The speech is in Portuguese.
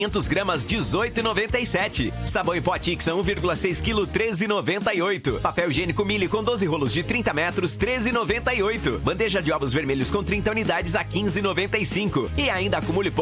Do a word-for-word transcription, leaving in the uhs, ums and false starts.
quinhentas gramas, dezoito e noventa e sete. Sabão em pó Tixan um vírgula seis quilos, treze e noventa e oito. Papel higiênico Mili com doze rolos de trinta metros, treze e noventa e oito. Bandeja de ovos vermelhos com trinta unidades a quinze e noventa e cinco. E ainda acumule pontos